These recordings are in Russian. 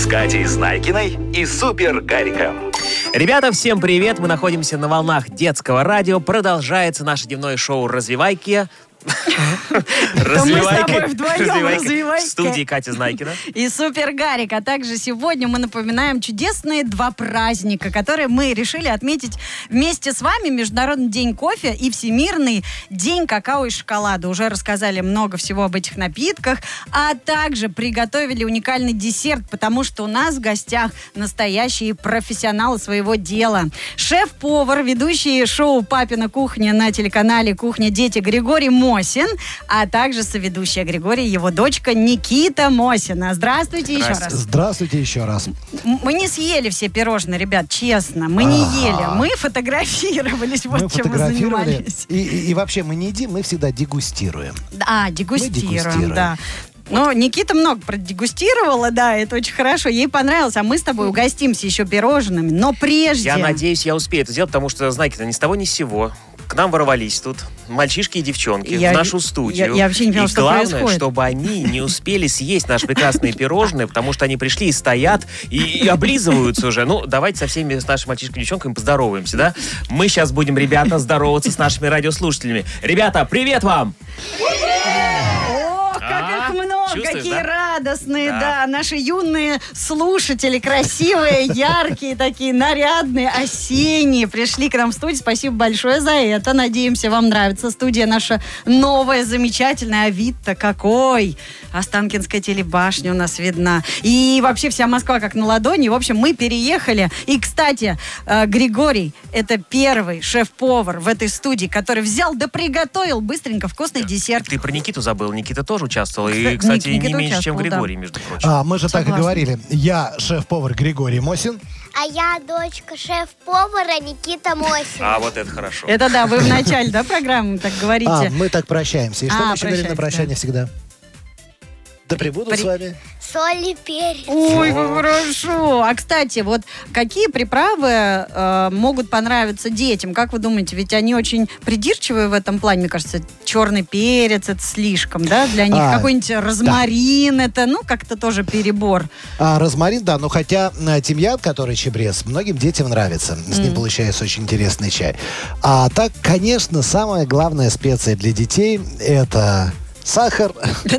Катей Знайкиной и Супер Гариком. Ребята, всем привет! Мы находимся на волнах детского радио. Продолжается наше дневное шоу «Развивайки». Развивайки. В студии Катя Знайкина и Супер Гарик. А также сегодня мы напоминаем чудесные два праздника, которые мы решили отметить вместе с вами. Международный день кофе и Всемирный день какао и шоколада. Уже рассказали много всего об этих напитках, а также приготовили уникальный десерт, потому что у нас в гостях настоящие профессионалы своего дела. Шеф-повар, ведущий шоу «Папина кухня» на телеканале «Кухня. Дети» Григорий Мосин, а также соведущая Григорий, его дочка Никита Мосина. Здравствуйте еще раз. Здравствуйте еще раз. Мы не съели все пирожные, ребят, честно. Мы не ели. Мы фотографировались, вот чем мы занимались. И вообще мы не едим, мы всегда дегустируем. Дегустируем, да. Но Никита много продегустировала, да, это очень хорошо. Ей понравилось, а мы с тобой угостимся еще пирожными. Но прежде... Я надеюсь, я успею это сделать, потому что, знаете, ни с того ни с сего к нам ворвались тут мальчишки и девчонки в нашу студию. Я вообще не поняла, что главное, происходит. чтобы они не успели съесть наши прекрасные пирожные, потому что они пришли и стоят, и облизываются уже. Ну, давайте со всеми с нашими мальчишками и девчонками поздороваемся, да? Мы сейчас будем, ребята, здороваться с нашими радиослушателями. Ребята, привет вам! Как их много, какие да? радостные, да, наши юные слушатели, красивые, яркие такие, нарядные, осенние, пришли к нам в студию. Спасибо большое за это. Надеемся, вам нравится студия наша новая, замечательная. А вид-то какой! Останкинская телебашня у нас видна. И вообще вся Москва как на ладони. В общем, мы переехали. И, кстати, Григорий, это первый шеф-повар в этой студии, который взял да приготовил быстренько вкусный десерт. Ты про Никиту забыл. Никита тоже участвовал. И, кстати, не меньше, чем Григорий, между прочим. Мы же так и говорили. Я шеф-повар Григорий Мосин. А я дочка шеф-повара Никита Мосин. А вот это хорошо. Это да, вы в начале, да, программы так говорите? Мы так прощаемся. И что мы еще говорим на прощание всегда? Да пребудут с вами. Соль и перец. Ой, как хорошо. А, кстати, вот какие приправы могут понравиться детям? Как вы думаете? Ведь они очень придирчивые в этом плане. Мне кажется, черный перец, это слишком, да, для них. Какой-нибудь розмарин, да. Это, как-то тоже перебор. Розмарин, да, но хотя тимьян, который чабрец, многим детям нравится. С ним получается очень интересный чай. А так, конечно, самая главная специя для детей – это... сахар,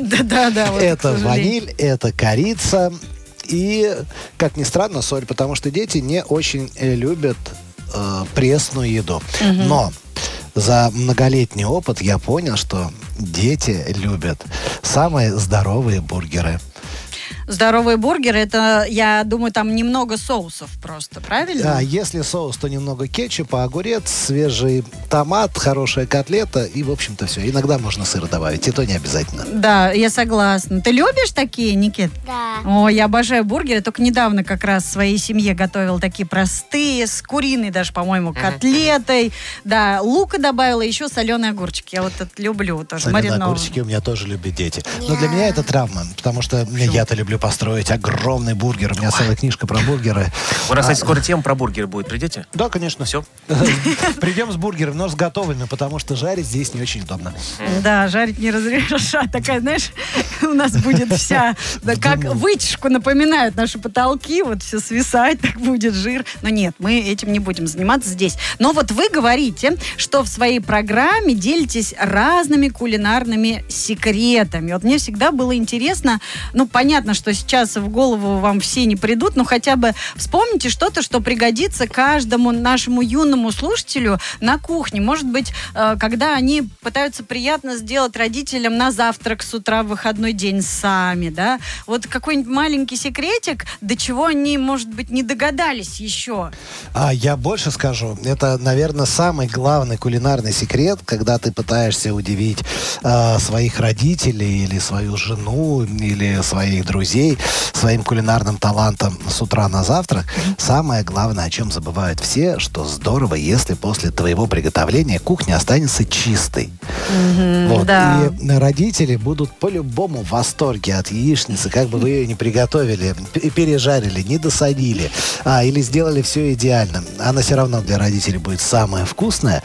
это ваниль, это корица и, как ни странно, соль, потому что дети не очень любят пресную еду. Но за многолетний опыт я понял, что дети любят самые здоровые бургеры. Здоровые бургеры, это, я думаю, там немного соусов просто, правильно? Да, если соус, то немного кетчупа, огурец, свежий томат, хорошая котлета и, в общем-то, все. Иногда можно сыр добавить, и то не обязательно. Да, я согласна. Ты любишь такие, Никит? Да. О, я обожаю бургеры. Только недавно как раз своей семье готовил такие простые, с куриной даже, по-моему, котлетой. Да, лука добавила, еще соленые огурчики. Я вот это люблю тоже. Соленые огурчики у меня тоже любят дети. Но для меня это травма, потому что я-то люблю построить огромный бургер. У меня целая книжка про бургеры. У нас, кстати, скоро тема про бургеры будет. Придете? Да, конечно. Все. Придем с бургером, но с готовыми, потому что жарить здесь не очень удобно. Да, жарить не разрешат. Такая, знаешь, у нас будет вся, как вытяжку напоминают наши потолки, вот все свисать, так будет жир. Но нет, мы этим не будем заниматься здесь. Но вот вы говорите, что в своей программе делитесь разными кулинарными секретами. Вот мне всегда было интересно, понятно, что сейчас в голову вам все не придут, но хотя бы вспомните что-то, что пригодится каждому нашему юному слушателю на кухне. Может быть, когда они пытаются приятно сделать родителям на завтрак с утра в выходной день сами, да? Вот какой-нибудь маленький секретик, до чего они, может быть, не догадались еще. Я больше скажу. Это, наверное, самый главный кулинарный секрет, когда ты пытаешься удивить своих родителей или свою жену, или своих друзей своим кулинарным талантом с утра на завтрак. Самое главное, о чем забывают все, что здорово, если после твоего приготовления кухня останется чистой. Да. И родители будут по-любому в восторге от яичницы, как бы вы ее не приготовили, пережарили, не досолили, или сделали все идеально. Она все равно для родителей будет самая вкусная.